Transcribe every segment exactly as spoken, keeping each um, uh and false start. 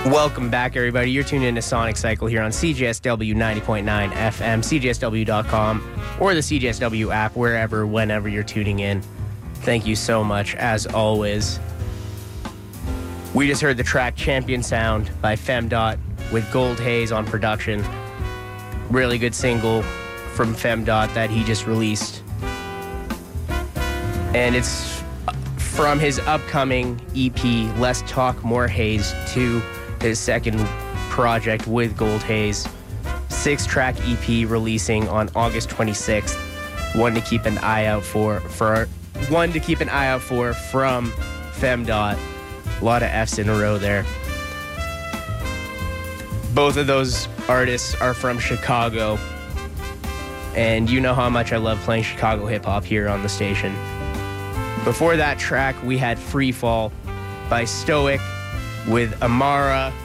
Welcome back, everybody. You're tuned in to Sonic Cycle here on C J S W ninety point nine F M, C J S W dot com, or the C J S W app, wherever, whenever you're tuning in. Thank you so much, as always. We just heard the track Champion Sound by Femdot with Gold Haze on production. Really good single from Femdot that he just released. And it's from his upcoming E P, Less Talk, More Haze, to his second project with Gold Haze. Six-track E P releasing on August twenty-sixth. One to keep an eye out for, for one to keep an eye out for from Femdot. A lot of F's in a row there. Both of those artists are from Chicago, and you know how much I love playing Chicago hip-hop here on the station. Before that track, we had Free Fall by Stoic with Amara,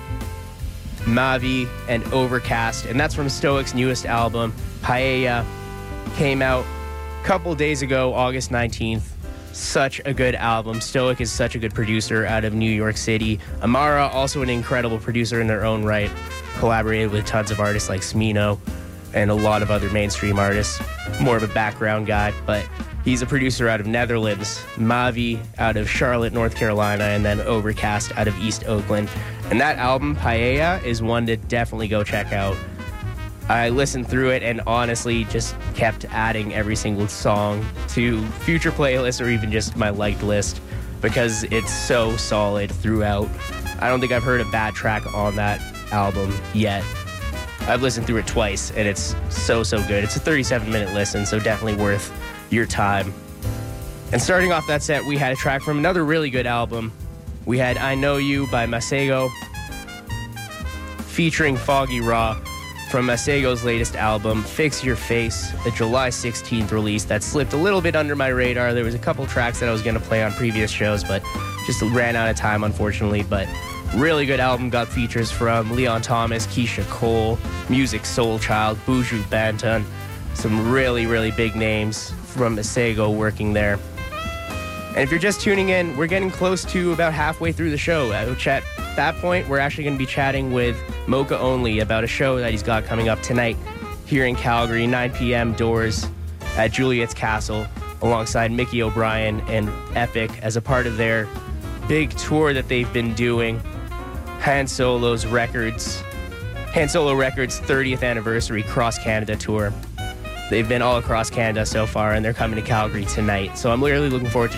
Mavi, and Overcast. And that's from Stoic's newest album, Paella. Came out a couple days ago, August nineteenth. Such a good album. Stoic is such a good producer out of New York City. Amara, also an incredible producer in their own right. Collaborated with tons of artists like Smino and a lot of other mainstream artists. More of a background guy, but he's a producer out of Netherlands. Mavi out of Charlotte, North Carolina, and then Overcast out of East Oakland. And that album, Paella, is one to definitely go check out. I listened through it and honestly just kept adding every single song to future playlists or even just my liked list because it's so solid throughout. I don't think I've heard a bad track on that album yet. I've listened through it twice and it's so, so good. It's a thirty-seven minute listen, so definitely worth your time. And starting off that set, we had a track from another really good album. We had I Know You by Masego featuring Foggy Raw from Masego's latest album, Fix Your Face, the July sixteenth release that slipped a little bit under my radar. There was a couple tracks that I was going to play on previous shows, but just ran out of time, unfortunately. But really good album. Got features from Leon Thomas, Keisha Cole, Music Soul Child, Buju Banton. Some really, really big names from Masego working there. And if you're just tuning in, we're getting close to about halfway through the show. At that point, we're actually going to be chatting with Mocha Only about a show that he's got coming up tonight here in Calgary, nine p.m. doors at Juliet's Castle, alongside Mickey O'Brien and Epic as a part of their big tour that they've been doing, Han Solo's Records, Han Solo Records' thirtieth anniversary Cross Canada tour. They've been all across Canada so far, and they're coming to Calgary tonight. So I'm really looking forward to